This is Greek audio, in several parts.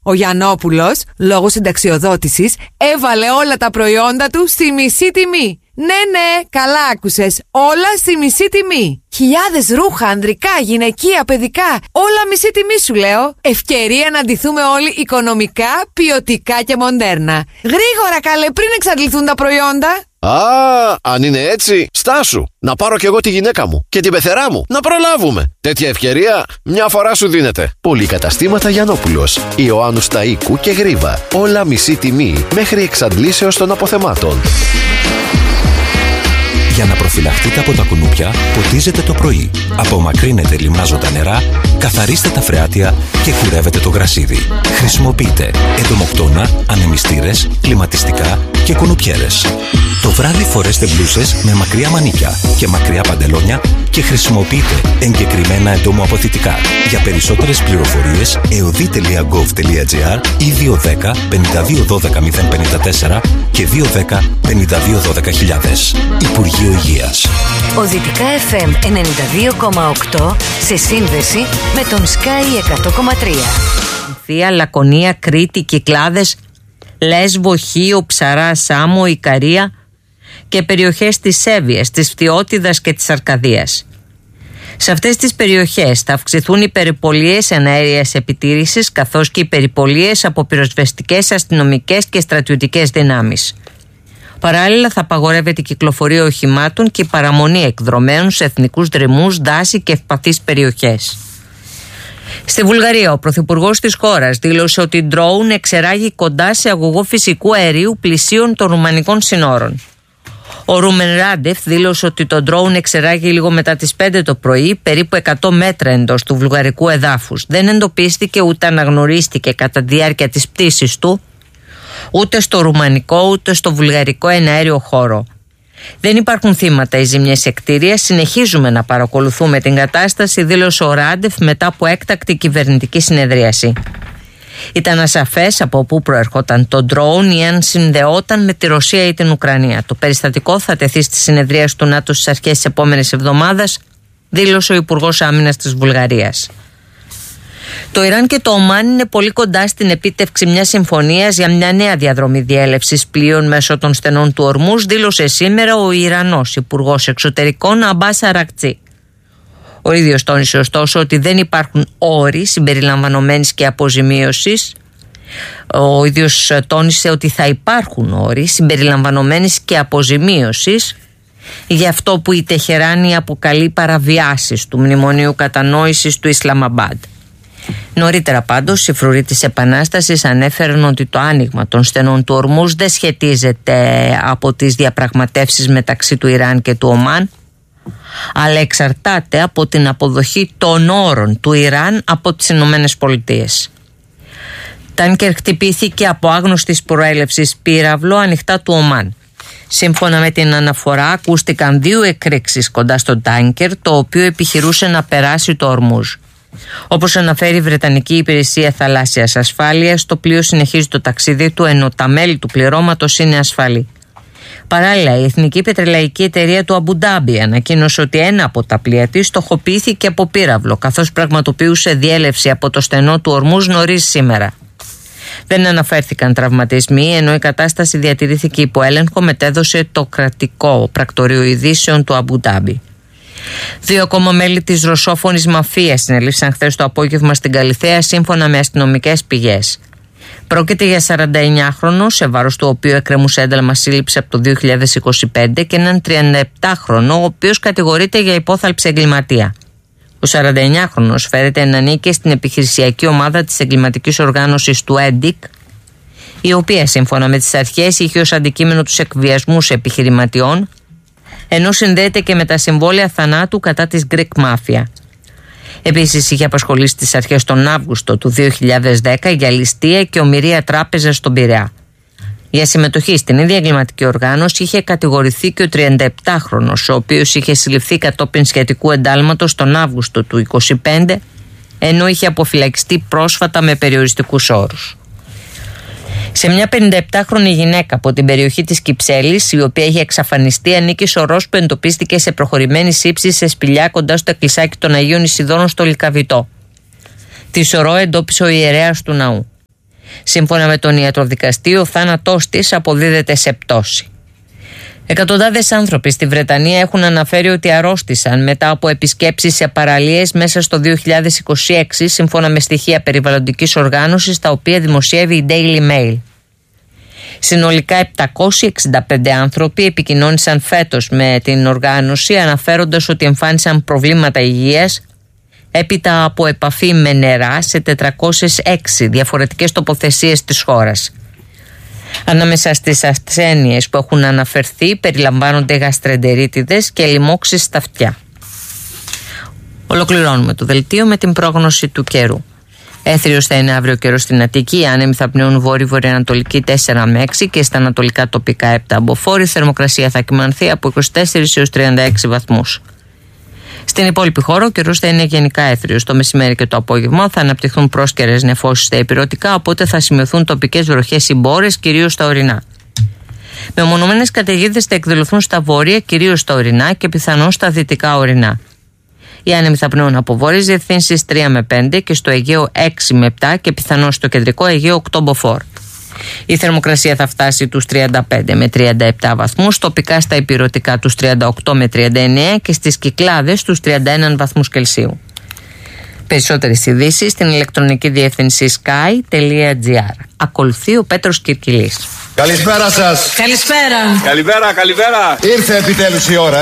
Ο Γιαννόπουλος, λόγω συνταξιοδότησης, έβαλε όλα τα προϊόντα του στη μισή τιμή. Ναι, καλά άκουσες. Όλα στη μισή τιμή. Χιλιάδες ρούχα, ανδρικά, γυναικεία, παιδικά. Όλα μισή τιμή σου λέω. Ευκαιρία να ντυθούμε όλοι οικονομικά, ποιοτικά και μοντέρνα. Γρήγορα καλέ, πριν εξαντληθούν τα προϊόντα. Αν είναι έτσι, στάσου. Να πάρω κι εγώ τη γυναίκα μου και την πεθερά μου. Να προλάβουμε. Τέτοια ευκαιρία μια φορά σου δίνεται. Πολυκαταστήματα Γιαννόπουλος, Ιωάννου Σταΐκου και Γρίβα. Όλα μισή τιμή μέχρι εξαντλήσεως των αποθεμάτων. Για να προφυλαχτείτε από τα κουνούπια, ποτίζετε το πρωί. Απομακρύνετε λιμνάζοντα νερά, καθαρίστε τα φρεάτια και κουρεύετε το γρασίδι. Χρησιμοποιείτε εντομοκτώνα, ανεμιστήρες, κλιματιστικά και κουνουπιέρες. Το βράδυ φορέστε μπλούσες με μακριά μανίκια και μακριά παντελόνια και χρησιμοποιείτε εγκεκριμένα εντομοαποθητικά. Για περισσότερες πληροφορίες, eodi.gov.gr ή 210 52 12 054 και 210 52 12 Υπουργείο Υγείας. Ο Δυτικά FM 92,8 σε σύνδεση με τον Sky 100,3. Θεία, Λακωνία, Κρήτη, Κυκλάδες, Λέσβο, Χίο, Ψαρά, Σάμο, Ικαρία και περιοχές της Σέβειας, της Φθιώτιδας και της Αρκαδίας. Σε αυτές τις περιοχές θα αυξηθούν οι περιπολίες εναέριας επιτήρησης καθώς και οι περιπολίες από πυροσβεστικές, αστυνομικές και στρατιωτικές δυνάμεις. Παράλληλα θα απαγορεύεται η κυκλοφορία οχημάτων και η παραμονή εκδρομέων σε εθνικούς δρυμούς, δάση και ευπαθείς περιοχές. Στη Βουλγαρία, ο πρωθυπουργός της χώρας δήλωσε ότι ντρόουν εξεράγει κοντά σε αγωγό φυσικού αερίου πλησίων των ρουμανικών συνόρων. Ο Ρούμεν Ράντεφ δήλωσε ότι το ντρόουν εξεράγει λίγο μετά τις 5 το πρωί, περίπου 100 μέτρα εντός του βουλγαρικού εδάφους. Δεν εντοπίστηκε ούτε αναγνωρίστηκε κατά τη διάρκεια της πτήσης του, ούτε στο ρουμανικό ούτε στο βουλγαρικό εναέριο χώρο. Δεν υπάρχουν θύματα ή ζημιές σε κτίρια. Συνεχίζουμε να παρακολουθούμε την κατάσταση, δήλωσε ο Ράντεφ μετά από έκτακτη κυβερνητική συνεδρίαση. Ήταν ασαφές από πού προερχόταν το ντρόουν ή αν συνδεόταν με τη Ρωσία ή την Ουκρανία. Το περιστατικό θα τεθεί στη συνεδρίαση του ΝΑΤΟ στις αρχές της επόμενης εβδομάδας, δήλωσε ο Υπουργός Άμυνας της Βουλγαρίας. Το Ιράν και το Ομάν είναι πολύ κοντά στην επίτευξη μιας συμφωνίας για μια νέα διαδρομή διέλευσης πλοίων μέσω των στενών του Ορμούζ, δήλωσε σήμερα ο Ιρανός Υπουργός Εξωτερικών Αμπάς Αρακτσί. Ο ίδιος τόνισε ωστόσο ότι δεν υπάρχουν όροι συμπεριλαμβανομένης και αποζημίωσης. Ο ίδιος τόνισε ότι θα υπάρχουν όροι συμπεριλαμβανομένης και αποζημίωσης για αυτό που η Τεχεράνη αποκαλεί παραβιάσεις του Μνημονίου Κατανόησης του Ισλαμαμπάντ. Νωρίτερα πάντως οι φρουροί της Επανάστασης ανέφεραν ότι το άνοιγμα των στενών του Ορμούζ δεν σχετίζεται από τις διαπραγματεύσεις μεταξύ του Ιράν και του Ομάν, αλλά εξαρτάται από την αποδοχή των όρων του Ιράν από τις Ηνωμένες Πολιτείες. Τάνκερ χτυπήθηκε από άγνωστης προέλευσης πύραυλο ανοιχτά του Ομάν. Σύμφωνα με την αναφορά ακούστηκαν 2 εκρήξεις κοντά στο τάνκερ, το οποίο επιχειρούσε να περάσει το Ορμούζ. Όπως αναφέρει η Βρετανική Υπηρεσία Θαλάσσιας Ασφάλειας, το πλοίο συνεχίζει το ταξίδι του ενώ τα μέλη του πληρώματος είναι ασφαλή. Παράλληλα, η Εθνική Πετρελαϊκή Εταιρεία του Αμπουντάμπι ανακοίνωσε ότι ένα από τα πλοία της στοχοποιήθηκε από πύραυλο, καθώς πραγματοποιούσε διέλευση από το στενό του Ορμούζ νωρίς σήμερα. Δεν αναφέρθηκαν τραυματισμοί, ενώ η κατάσταση διατηρήθηκε υπό έλεγχο, μετέδωσε το κρατικό πρακτορείο ειδήσεων του Αμπουντάμπι. 2 ακόμα μέλη της ρωσόφωνης μαφίας συνελήφθησαν χθες το απόγευμα στην Καλιθέα, σύμφωνα με αστυνομικές πηγές. Πρόκειται για 49χρονο, σε βάρος του οποίου εκκρεμούσε ένταλμα σύλληψη από το 2025, και έναν 37χρονο, ο οποίος κατηγορείται για υπόθαλψη εγκληματία. Ο 49χρονος φέρεται να ανήκει στην επιχειρησιακή ομάδα της εγκληματικής οργάνωσης του ΕΝΤΙΚ, η οποία σύμφωνα με τις αρχές είχε ως αντικείμενο τους εκβιασμούς επιχειρηματιών, ενώ συνδέεται και με τα συμβόλαια θανάτου κατά της Greek Mafia. Επίσης είχε απασχολήσει τις αρχές τον Αύγουστο του 2010 για ληστεία και ομηρία τράπεζας στον Πειραιά. Για συμμετοχή στην ίδια εγκληματική οργάνωση είχε κατηγορηθεί και ο 37χρονος, ο οποίος είχε συλληφθεί κατόπιν σχετικού εντάλματος τον Αύγουστο του 2025, ενώ είχε αποφυλακιστεί πρόσφατα με περιοριστικούς όρους. Σε μια 57χρονη γυναίκα από την περιοχή της Κυψέλης, η οποία είχε εξαφανιστεί, ανήκει σωρός που εντοπίστηκε σε προχωρημένη σύψη σε σπηλιά κοντά στο εκκλησάκι των Αγίων Ισιδώνων στο Λυκαβητό. Τη σωρό εντόπισε ο ιερέας του ναού. Σύμφωνα με τον ιατροδικαστή, ο θάνατός της αποδίδεται σε πτώση. Εκατοντάδες άνθρωποι στη Βρετανία έχουν αναφέρει ότι αρρώστησαν μετά από επισκέψεις σε παραλίες μέσα στο 2026, σύμφωνα με στοιχεία περιβαλλοντικής οργάνωσης, τα οποία δημοσιεύει η Daily Mail. Συνολικά 765 άνθρωποι επικοινώνησαν φέτος με την οργάνωση, αναφέροντας ότι εμφάνισαν προβλήματα υγείας έπειτα από επαφή με νερά σε 406 διαφορετικές τοποθεσίες της χώρας. Ανάμεσα στις ασθένειες που έχουν αναφερθεί περιλαμβάνονται γαστρεντερίτιδες και λοιμώξεις στα αυτιά. Ολοκληρώνουμε το δελτίο με την πρόγνωση του καιρού. Έθριος θα είναι αύριο καιρός στην Αττική, οι άνεμοι θα πνέουν βόρειο-βορειοανατολική 4 με 6 και στα ανατολικά τοπικά 7 αμποφόροι. Η θερμοκρασία θα κυμανθεί από 24 έως 36 βαθμούς. Στην υπόλοιπη χώρα ο καιρός θα είναι γενικά έθριος. Το μεσημέρι και το απόγευμα θα αναπτυχθούν πρόσκαιρες νεφώσεις στα ηπειρωτικά, οπότε θα σημειωθούν τοπικές βροχές ή μπόρες, κυρίως στα ορεινά. Μεμονωμένες καταιγίδες θα εκδηλωθούν στα βόρεια, κυρίως στα ορεινά και πιθανώς στα δυτικά ορεινά. Οι άνεμοι θα πνέουν από βόρειες διευθύνσεις 3 με 5 και στο Αιγαίο 6 με 7 και πιθανώς στο κεντρικό Αιγαίο 8 μποφόρ. Η θερμοκρασία θα φτάσει τους 35 με 37 βαθμούς, τοπικά στα ηπειρωτικά τους 38 με 39 και στις Κυκλάδες τους 31 βαθμούς Κελσίου. Περισσότερες ειδήσεις στην ηλεκτρονική διεύθυνση sky.gr. Ακολουθεί ο Πέτρος Κυρκυλής. Καλησπέρα σας. Καλησπέρα. Καλησπέρα. Ήρθε επιτέλους η ώρα,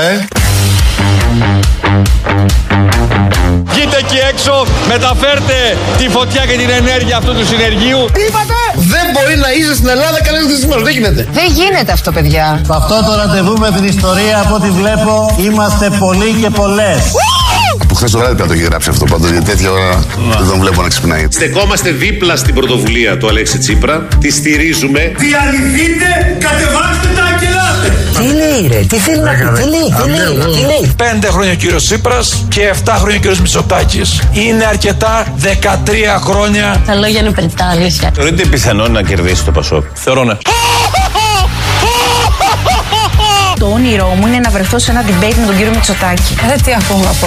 Βγείτε εκεί έξω, μεταφέρτε τη φωτιά και την ενέργεια αυτού του συνεργείου. Τι είπατε? Δεν μπορεί να είσαι στην Ελλάδα κανένας δυσμένος. Δεν γίνεται. Δεν γίνεται αυτό, παιδιά. Σε αυτό το ραντεβού με την ιστορία, από ό,τι βλέπω, είμαστε πολλοί και πολλές. Από χθες το βράδυ πρέπει να το έχει γράψει αυτό πάντως, γιατί τέτοια ώρα δεν τον βλέπω να ξυπνάει. Στεκόμαστε δίπλα στην πρωτοβουλία του Αλέξη Τσίπρα. Τη στηρίζουμε. Διαλυθείτε, κατεβάστε τα αγγελάτε. Τι λέει ρε, τι θέλει να πει, τι λέει. 5 χρόνια ο κύριος Τσίπρας και 7 χρόνια ο κύριος Μητσοτάκης. Είναι αρκετά, 13 χρόνια. Τα λόγια είναι περιττά, αλήθεια. Θεωρείτε πιθανό να κερδίσει το Πασόκ? Θεωρώ ναι. Το όνειρό μου είναι να βρεθώ σε ένα debate με τον κύριο Μητσοτάκη. Τι ακόμα από